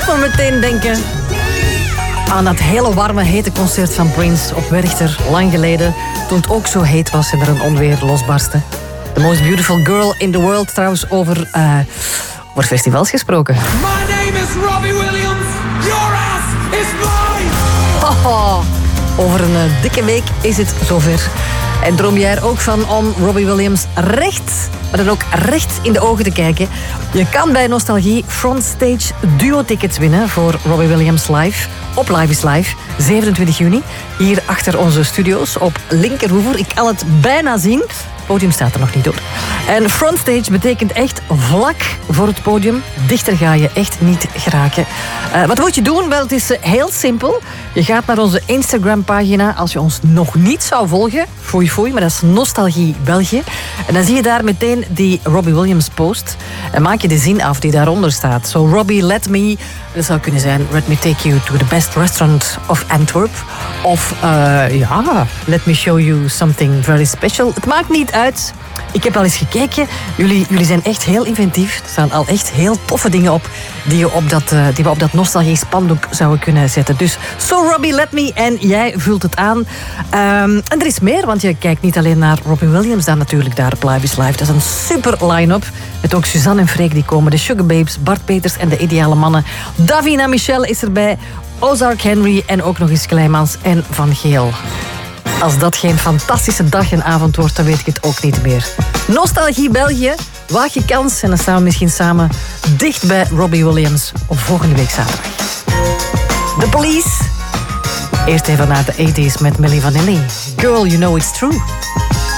me meteen denken aan dat hele warme, hete concert van Prince op Werchter, lang geleden, toen het ook zo heet was en er een onweer losbarstte. The most beautiful girl in the world, trouwens, over festivals gesproken. My name is Robbie Williams. Your ass is mine. Haha, over een dikke week is het zover. En droom jij er ook van om Robbie Williams recht, maar dan ook recht in de ogen te kijken? Je kan bij Nostalgie Frontstage duo-tickets winnen voor Robbie Williams live. Op Live is Live, 27 juni. Hier achter onze studio's op Linkerhoever. Ik kan het bijna zien. Het podium staat er nog niet, hoor. En frontstage betekent echt vlak voor het podium. Dichter ga je echt niet geraken. Wat moet je doen? Wel, het is heel simpel. Je gaat naar onze Instagram-pagina. Als je ons nog niet zou volgen, foei, maar dat is Nostalgie België. En dan zie je daar meteen die Robbie Williams post. En maak je de zin af die daaronder staat. So Robbie, let me... Dat zou kunnen zijn, let me take you to the best restaurant of Antwerp. Of, let me show you something very special. Het maakt niet uit. Ik heb al eens gekeken. Jullie zijn echt heel inventief. Er staan al echt heel toffe dingen op die we op dat nostalgie spandoek zouden kunnen zetten. Dus So Robbie, let me. En jij vult het aan. En er is meer, want je kijkt niet alleen naar Robbie Williams dan natuurlijk daar op Live is Live. Dat is een super line-up. Met ook Suzanne en Freek die komen. De Sugar Babes, Bart Peters en de Ideale Mannen. Davina Michel is erbij. Ozark Henry en ook nog eens Kleimans en Van Geel. Als dat geen fantastische dag en avond wordt, dan weet ik het ook niet meer. Nostalgie België, waag je kans en dan staan we misschien samen dicht bij Robbie Williams op volgende week zaterdag. The Police. Eerst even naar de 80s met Milli Vanilli. Girl, you know it's true.